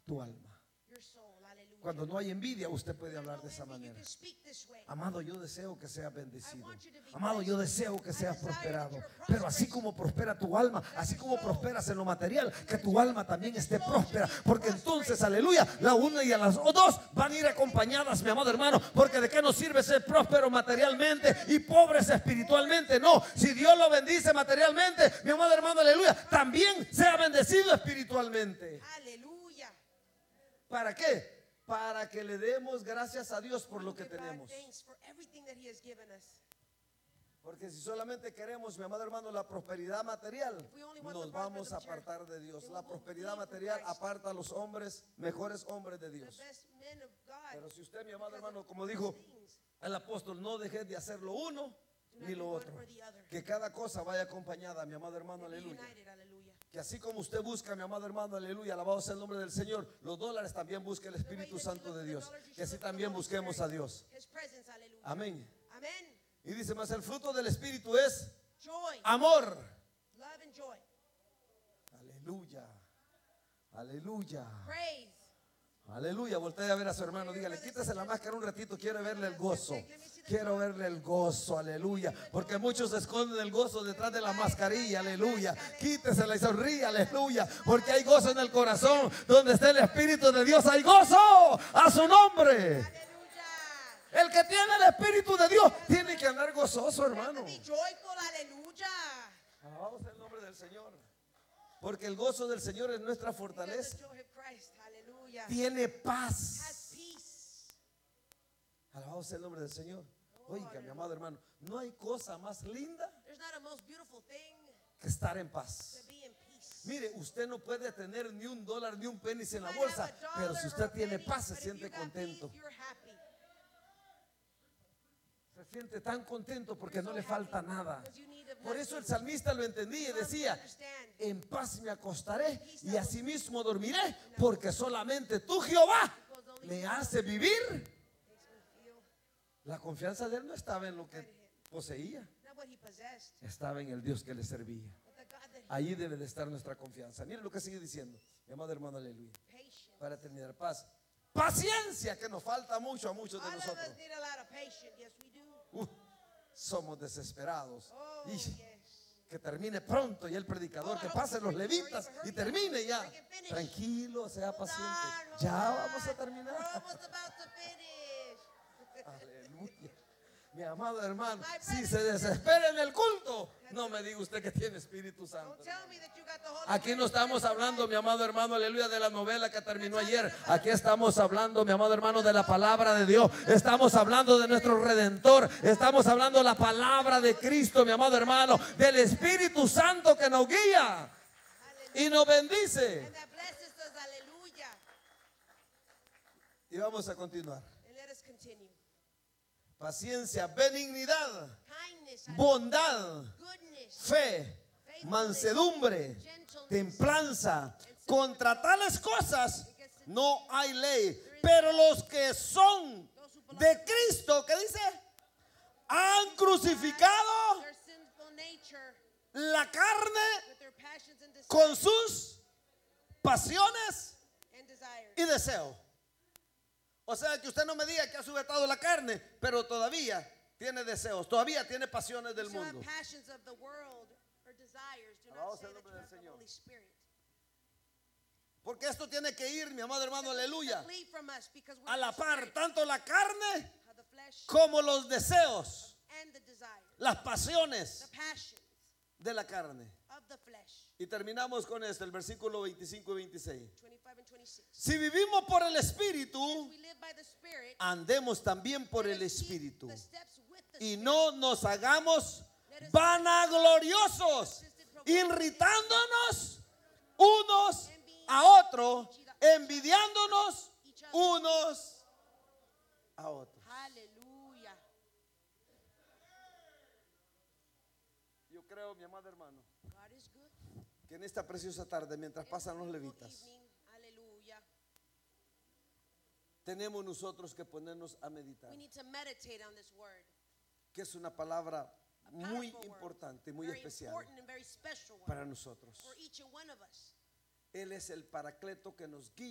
tu alma. your soul. Hallelujah. Cuando no hay envidia, usted puede hablar de esa You manera. can speak this way. Amado, yo deseo que seas bendecido. I want you to be Amado, blessed. yo deseo que I seas desire that prosperado. you're Pero así prosperous. como prospera tu alma, así como prosperas en lo material, que tu alma también esté soul próspera. should be Porque prosperous. entonces, aleluya, la una y a las dos van a ir acompañadas, mi amado hermano. Porque de qué nos sirve ser próspero materialmente y pobres espiritualmente. No, si Dios lo bendice materialmente, mi amado hermano, aleluya, también sea bendecido espiritualmente. Hallelujah. ¿Para qué? Para que le demos gracias a Dios por lo que Give God tenemos. thanks for everything that He has given us. Porque si solamente queremos, mi amado hermano, la prosperidad material, we only want nos the vamos a prosperity, apartar de Dios. then La we will prosperidad flee from material Christ. aparta a los hombres, mejores hombres de The Dios. best men of God. Pero si usted, mi amado because hermano, of como these dijo things, el apóstol, no dejes de hacer lo uno do not ni do lo one otro. or the other. Que cada cosa vaya acompañada, mi amado hermano, Be aleluya. united, hallelujah. Que así como usted busca, mi amado hermano, aleluya, alabado sea el nombre del Señor, los dólares también busque el The way Espíritu that you Santo look de for the Dios. dollars, you Que should así look for the también Holy busquemos a Spirit. Dios. His presence, hallelujah. Amén. Amen. Y dice más, el fruto del Espíritu es Joy, amor. love and joy. Aleluya. Aleluya. Praise. Aleluya. Voltea a ver a su hermano. Dígale, quítese la máscara un ratito. Quiero verle el gozo. Quiero verle el gozo. Aleluya. Porque muchos esconden el gozo detrás de la mascarilla. Aleluya. Quítesela y sonríe. Aleluya. Porque hay gozo en el corazón. Donde está el Espíritu de Dios, hay gozo. A su nombre. Hallelujah. El que tiene el Espíritu de Dios tiene que andar gozoso, hermano. Be joyful, hallelujah. Alabado sea el nombre del Señor. Porque el gozo del Señor es nuestra Because fortaleza. the joy of Christ, hallelujah. Tiene paz. Has peace. Alabado sea el nombre del Señor. Oiga, mi amado hermano, no hay cosa más linda There's not a most beautiful thing que estar en paz. to be in peace. Mire, usted no puede tener ni un dólar ni un penny en la You might bolsa, have a dollar pero si or usted a tiene penny, paz, se but if siente you got contento. peace, you're happy. Se siente tan contento porque no le falta nada. Because you need a Por eso el blessing. salmista lo entendía y You have to decía, understand. en paz me acostaré y asimismo dormiré, porque solamente tú, Jehová, me hace vivir. Makes me feel La confianza de él no estaba en lo que poseía, not what he possessed, estaba en el Dios que le servía. but the God that he Allí debe de estar nuestra confianza. Mire lo que sigue diciendo, mi amado hermano, aleluya. patience. Para terminar, paz. Paciencia, que nos falta mucho a muchos de All of nosotros. us need a lot of patience. Yes, we do. Somos desesperados. Oh, Y yes. que termine pronto y el predicador, que pasen los levitas y termine ya. Tranquilo, sea paciente. Ya vamos a We're terminar. almost about to finish. Aleluya. Mi amado hermano, si se desespera en el culto, no me diga usted que tiene Espíritu Santo. Don't tell me that you got the Holy Aquí no Spirit. estamos hablando, mi amado hermano, aleluya, de la novela que terminó ayer. Aquí estamos hablando, mi amado hermano, de la palabra de Dios. Estamos hablando de nuestro Redentor. Estamos hablando de la palabra de Cristo, mi amado hermano, del Espíritu Santo que nos guía y nos bendice. And that blesses us. Hallelujah. Y vamos a continuar. And let us continue. Paciencia, benignidad, Kindness, bondad, goodness, fe, mansedumbre, templanza. Contra tales cosas no hay ley. Pero los que son de Cristo, ¿qué dice? Han crucificado their sinful nature la carne with their passions and desires con sus pasiones and desires. y deseos. O sea, que usted no me diga que ha sujetado la carne, pero todavía tiene deseos, todavía tiene pasiones del You still have mundo. passions of the world or desires. Do Alabado not sea say el that nombre you del have the Señor. Holy Spirit. Porque esto tiene que ir, mi amado hermano, aleluya, Flee from us because we're a la par, spirit, tanto la carne the flesh como los deseos, and the desires, las pasiones the passions de la carne. of the flesh. Y terminamos con esto, el versículo 25 y 26. 25 and 26. Si vivimos por el Espíritu, We live by the Spirit. andemos también por Let el us keep Espíritu. the steps with the Y Spirit. no nos hagamos vanagloriosos, irritándonos unos a otros, envidiándonos unos a otros. Hallelujah. Yo creo, mi amado hermano, God is good. que en esta preciosa tarde, mientras pasan los levitas, Evening. Hallelujah. tenemos nosotros que ponernos a meditar, We need to meditate on this word. que es una palabra A muy powerful word. importante, muy Very especial important and very special word para nosotros. for each and one of us. Él es el paracleto que nos guía